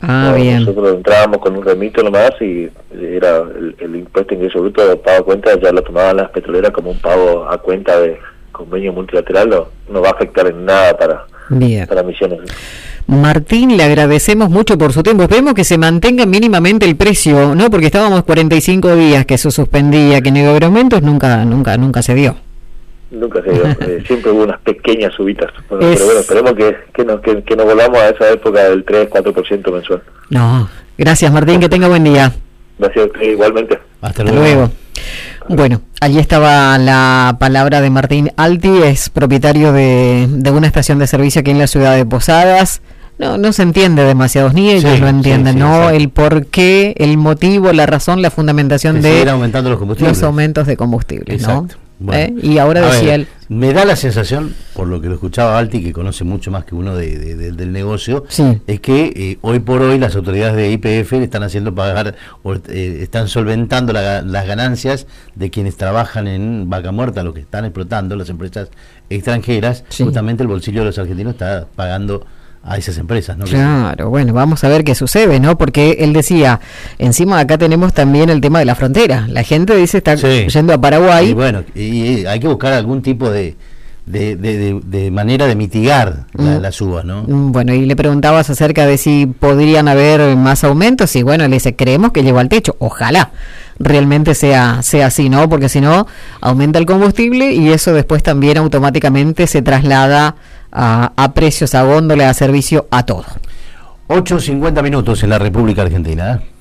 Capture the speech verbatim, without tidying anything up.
Ah, no, bien. Nosotros entrábamos con un remito nomás y era el, el impuesto de ingreso bruto de pago a cuenta, ya lo tomaban las petroleras como un pago a cuenta de convenio multilateral, no, no va a afectar en nada para, bien. para Misiones. Martín, le agradecemos mucho por su tiempo. Esperemos que se mantenga mínimamente el precio, ¿no? Porque estábamos cuarenta y cinco días que eso suspendía, que en aumentos nunca, nunca, nunca se dio. Nunca se dio, eh, siempre hubo unas pequeñas subitas, bueno, Es... pero bueno, esperemos que, que, nos, que, que nos volvamos a esa época del tres cuatro por ciento mensual. No, gracias Martín, que tenga buen día. Gracias, igualmente. Hasta luego. Hasta luego. Bueno, allí estaba la palabra de Martín Alti, es propietario de, de una estación de servicio aquí en la ciudad de Posadas. No, no se entiende demasiado, ni ellos sí, lo entienden, sí, sí, ¿no? Exacto. El por qué, el motivo, la razón, la fundamentación de seguir aumentando los combustibles. Los aumentos de combustibles, exacto. ¿no? Bueno, ¿Eh? Y ahora decía ver, él... Me da la sensación, por lo que lo escuchaba Alti, que conoce mucho más que uno de, de, de, del negocio, sí. es que eh, hoy por hoy las autoridades de Y P F le están haciendo pagar, o eh, están solventando la, las ganancias de quienes trabajan en Vaca Muerta, los que están explotando, las empresas extranjeras, sí. Justamente el bolsillo de los argentinos está pagando a esas empresas, ¿no? Claro, bueno, vamos a ver qué sucede, ¿no? Porque él decía, encima acá tenemos también el tema de la frontera. La gente dice está sí. yendo a Paraguay. Y bueno, y, y hay que buscar algún tipo de de, de, de, de manera de mitigar la, mm. la suba, ¿no? Bueno, y le preguntabas acerca de si podrían haber más aumentos y bueno, le dice, creemos que llegó al techo, ojalá realmente sea sea así, ¿no? Porque si no, aumenta el combustible y eso después también automáticamente se traslada a, a precios, a góndola, a servicio, a todo. ocho cincuenta minutos en la República Argentina, ¿eh?